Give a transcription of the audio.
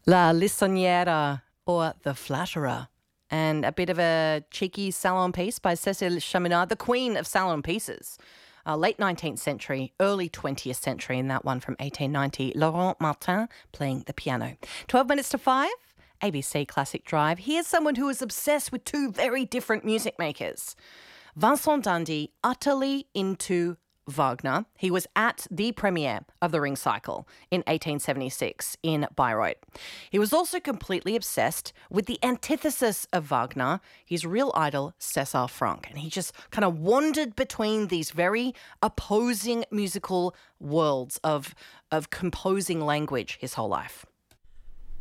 La Lissoniera, or The Flatterer, and a bit of a cheeky salon piece by Cécile Chaminade, the queen of salon pieces. Late 19th century, early 20th century, in that one from 1890. Laurent Martin playing the piano. 12 minutes to 5, ABC Classic Drive. Here's someone who is obsessed with two very different music makers. Vincent Dundee, utterly into Wagner. He was at the premiere of The Ring Cycle in 1876 in Bayreuth. He was also completely obsessed with the antithesis of Wagner, his real idol, César Franck. And he just kind of wandered between these very opposing musical worlds of composing language his whole life.